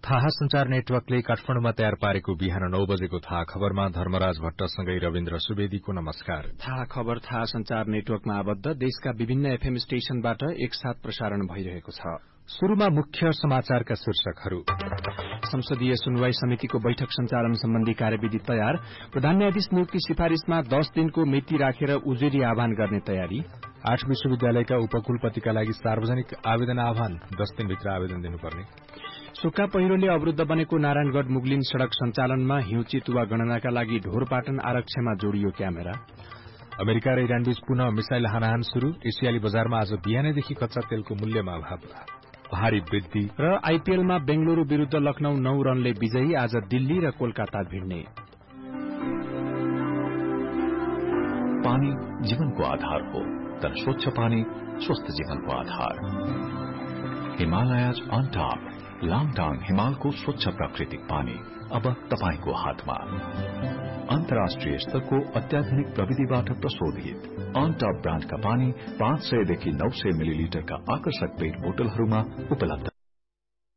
थाहा संचार नेटवर्कले काठमाडौँमा तयार पारेको बिहान 9 बजेको थाहा खबरमा धर्मराज भट्टसँगै रविन्द्र सुवेदीको नमस्कार। थाहा खबर थाहा संचार नेटवर्कमा आबद्ध देशका विभिन्न एफएम स्टेशनबाट एकसाथ प्रसारण भइरहेको छ। शुरूमा मुख्य समाचारका शीर्षकहरू। संसदीय सुनवाई समितिको बैठक संचालन सम्बन्धी कार्यविधि तयार। प्रधान न्यायाधीश नियुक्ति सिफारिशमा 10 दिनको मिति राखेर उजुरी आह्वान गर्ने तयारी। 8 विश्वविद्यालयका उपकुलपतिका लागि सार्वजनिक आवेदन आह्वान, 10 दिनभित्र आवेदन दिनुपर्ने। सुक्खा पहिरोले अवरूद्ध बनेको नारायणगढ़ मुगलिन सड़क संचालनमा हिउँ चितुवा गणनाका लागि ढोरपाटन आरक्षमा जोडियो क्यामेरा। अमेरिका र इरानबीच पुनः मिसाइल हानाहान शुरू। एसियाली बजारमा आज बिहानैदेखि कच्चा तेलको मूल्यमा भारी वृद्धि। र आईपीएलमा बेंगलुरू विरूद्ध लखनऊ 9 रनले विजयी। आज दिल्ली र कोलकाता भिड्ने। पानी जीवनको आधार हो, तर स्वच्छ पानी स्वस्थ जीवनको आधार। हिमालयज अन टॉप लाङटाङ हिमालको स्वच्छ प्राकृतिक पानी अब तपाईको हातमा। अन्तर्राष्ट्रिय स्तरको अत्याधुनिक प्रविधिबाट प्रशोधित अन टॉप ब्रान्डका पानी 500 देखि 900 मिलिलिटरका आकर्षक पेट बोतलहरूमा उपलब्ध।